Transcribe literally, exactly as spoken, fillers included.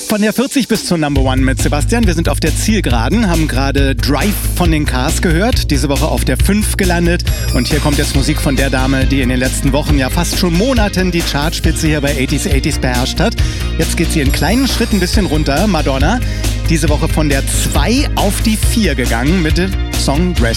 Von der vierzig bis zur Number One mit Sebastian. Wir sind auf der Zielgeraden, haben gerade Drive von den Cars gehört, diese Woche auf der fünf gelandet. Und hier kommt jetzt Musik von der Dame, die in den letzten Wochen, ja fast schon Monaten die Chartspitze hier bei achtziger achtziger beherrscht hat. Jetzt geht sie in kleinen Schritten ein bisschen runter. Madonna, diese Woche von der zwei auf die vier gegangen mit dem Song Rest